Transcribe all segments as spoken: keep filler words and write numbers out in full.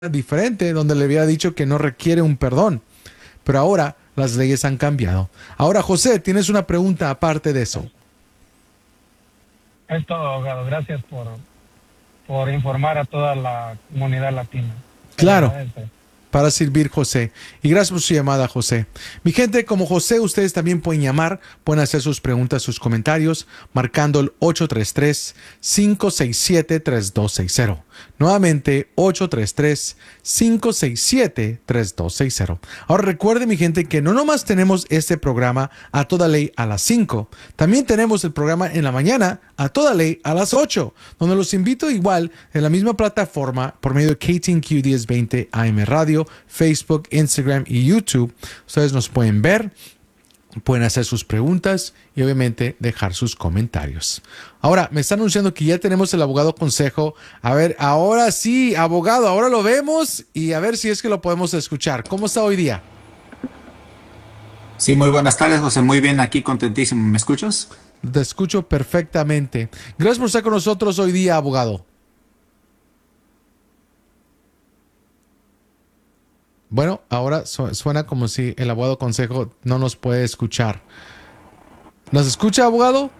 diferente donde le había dicho que no requiere un perdón, pero ahora las leyes han cambiado. Ahora, José, tienes una pregunta aparte de eso. Es todo, abogado. Gracias por, por informar a toda la comunidad latina. Se le Claro, agradece. para servir, José. Y gracias por su llamada, José. Mi gente, como José, ustedes también pueden llamar, pueden hacer sus preguntas, sus comentarios, marcando el ocho tres tres, cinco seis siete, tres dos seis cero. Nuevamente, ocho tres tres, cinco seis siete, tres dos seis cero. Ahora recuerde, mi gente, que no nomás tenemos este programa a toda ley a las cinco, también tenemos el programa en la mañana a toda ley a las ocho, donde los invito igual en la misma plataforma por medio de K T N Q diez veinte A M Radio, Facebook, Instagram y YouTube. Ustedes nos pueden ver, pueden hacer sus preguntas y obviamente dejar sus comentarios. Ahora, me está anunciando que ya tenemos el abogado consejo. A ver, ahora sí, abogado, ahora lo vemos y a ver si es que lo podemos escuchar. ¿Cómo está hoy día? Sí, muy buenas tardes, José. Muy bien, aquí contentísimo. ¿Me escuchas? Te escucho perfectamente. Gracias por estar con nosotros hoy día, abogado. Bueno, ahora su- suena como si el abogado consejo no nos puede escuchar. ¿Nos escucha, abogado?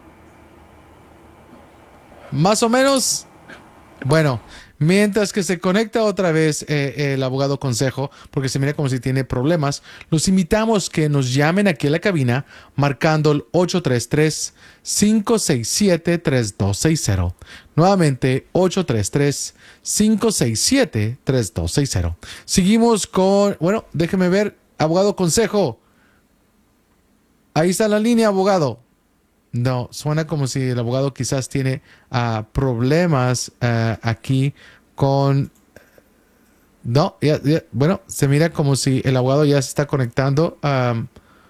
Más o menos. Bueno, mientras que se conecta otra vez eh, el abogado consejo, porque se mira como si tiene problemas, los invitamos que nos llamen aquí a la cabina marcando el ocho tres tres, cinco seis siete, tres dos seis cero. Nuevamente, ocho tres tres, cinco seis siete, tres dos seis cero. Seguimos con, bueno, déjeme ver, abogado consejo. Ahí está la línea, abogado. No, suena como si el abogado quizás tiene ah, problemas ah, aquí con... No, ya- ya- bueno, se mira como si el abogado ya se está conectando am,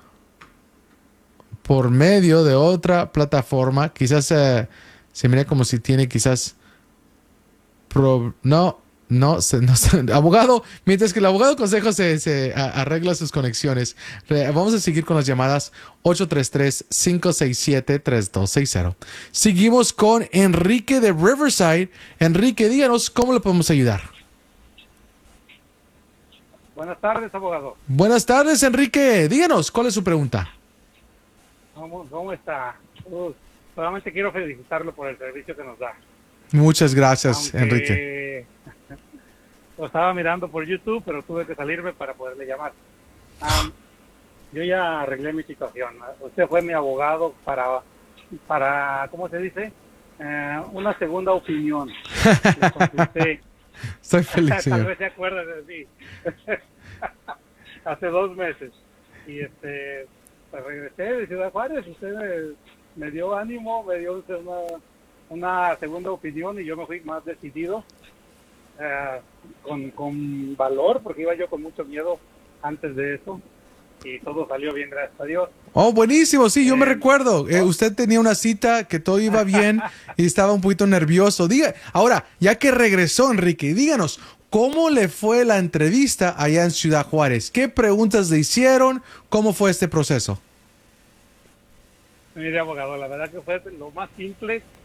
por medio de otra plataforma. Quizás eh, se mira como si tiene quizás... pro- no, no, se- no se- abogado, mientras que el abogado consejo se, se, a- arregla sus conexiones, re- vamos a seguir con las llamadas ocho tres tres, cinco seis siete, tres dos seis cero. Seguimos con Enrique de Riverside. Enrique, díganos cómo le podemos ayudar. Buenas tardes, abogado. Buenas tardes, Enrique. Díganos, ¿cuál es su pregunta? ¿Cómo, cómo está? Uh, solamente quiero felicitarlo por el servicio que nos da. Muchas gracias, Enrique. Aunque lo estaba mirando por YouTube, pero tuve que salirme para poderle llamar. Am, yo ya arreglé mi situación. Usted fue mi abogado para, para ¿cómo se dice? Eh, una segunda opinión. Le consulté. Estoy feliz, Tal señor. vez se acuerda de mí. Hace dos meses. Y este, pues regresé de Ciudad Juárez. Usted me, me dio ánimo, me dio usted una, una segunda opinión y yo me fui más decidido, eh, con, con valor, porque iba yo con mucho miedo antes de eso. Y todo salió bien, gracias a Dios. Oh, buenísimo, sí, yo me Eh, recuerdo. Eh, ¿no? usted tenía una cita que todo iba bien y estaba un poquito nervioso. Diga, ahora, ya que regresó, Enrique, díganos, ¿cómo le fue la entrevista allá en Ciudad Juárez? ¿Qué preguntas le hicieron? ¿Cómo fue este proceso? Mire, abogado, la verdad que fue lo más simple